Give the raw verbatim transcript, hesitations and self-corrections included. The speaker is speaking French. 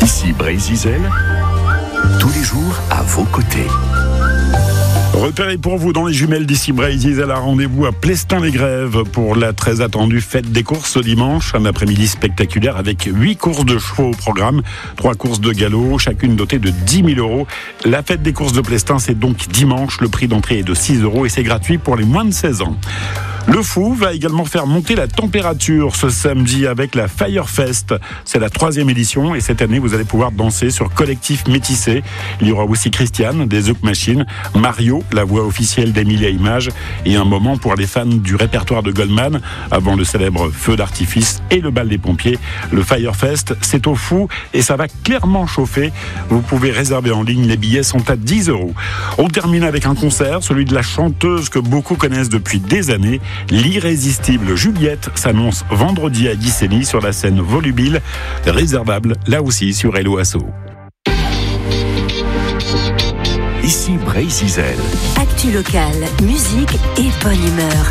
Ici Brézizel, tous les jours à vos côtés. Repérez pour vous dans les jumelles d'ici Brézizel à rendez-vous à Plestin-les-Grèves pour la très attendue fête des courses dimanche. Un après-midi spectaculaire avec huit courses de chevaux au programme, trois courses de galop, chacune dotée de dix mille euros. La fête des courses de Plestin, c'est donc dimanche. Le prix d'entrée est de six euros et c'est gratuit pour les moins de seize ans. Le Fou va également faire monter la température ce samedi avec la Firefest. C'est la troisième édition et cette année, vous allez pouvoir danser sur collectif métissé. Il y aura aussi Christiane des Zouk Machines, Mario, la voix officielle d'Emilia Images et un moment pour les fans du répertoire de Goldman avant le célèbre feu d'artifice et le bal des pompiers. Le Firefest, c'est au Fou et ça va clairement chauffer. Vous pouvez réserver en ligne, les billets sont à dix euros. On termine avec un concert, celui de la chanteuse que beaucoup connaissent depuis des années. L'irrésistible Juliette s'annonce vendredi à Guissény sur la scène Volubile, réservable là aussi sur Hello Asso. Ici Brézizel. Actu locale, musique et bonne humeur.